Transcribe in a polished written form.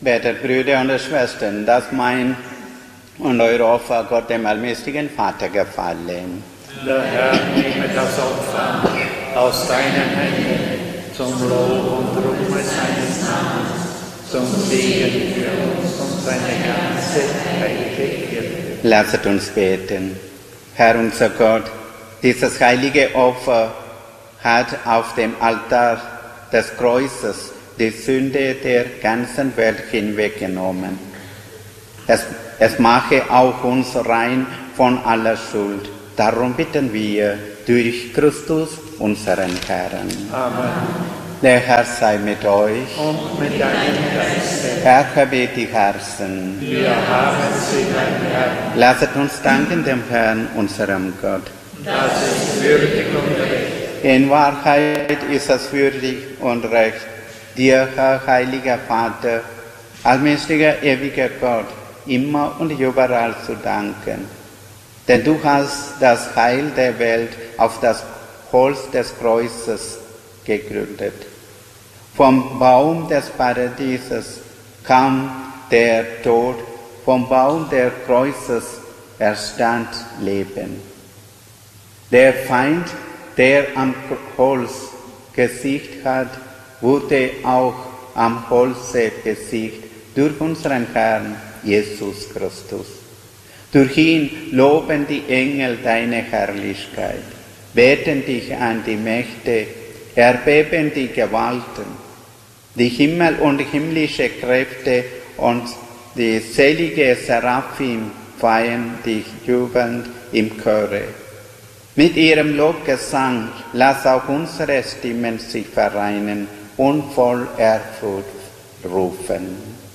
Betet, Brüder und Schwestern, dass mein und eure Opfer Gott dem allmächtigen Vater gefallen. Der Herr nehme das Opfer aus deinen Händen zum Lob und Ruhme seines Namens, zum Segen für uns und seine ganze heilige Kirche. Lasset uns beten. Herr unser Gott, dieses heilige Opfer hat auf dem Altar des Kreuzes die Sünde der ganzen Welt hinweggenommen. Es mache auch uns rein von aller Schuld. Darum bitten wir durch Christus, unseren Herrn. Amen. Der Herr sei mit euch. Und mit deinem Geiste. Erhebe die Herzen. Wir haben sie, mein Herr. Lasset uns danken dem Herrn, unserem Gott. Das ist würdig und recht. In Wahrheit ist es würdig und recht, dir, Herr, heiliger Vater, allmächtiger, ewiger Gott, immer und überall zu danken. Denn du hast das Heil der Welt auf das Holz des Kreuzes gegründet. Vom Baum des Paradieses kam der Tod, vom Baum des Kreuzes erstand Leben. Der Feind, der am Holz gesiegt hat, wurde auch am Holze besiegt durch unseren Herrn Jesus Christus. Durch ihn loben die Engel deine Herrlichkeit, beten dich an die Mächte, erbeben die Gewalten, die Himmel und himmlische Kräfte und die selige Seraphim feiern dich jubelnd im Chöre. Mit ihrem Lobgesang lass auch unsere Stimmen sich vereinen und voll Ehrfurcht rufen.